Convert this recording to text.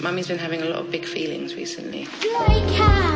Mummy's been having a lot of big feelings recently. Stray cat!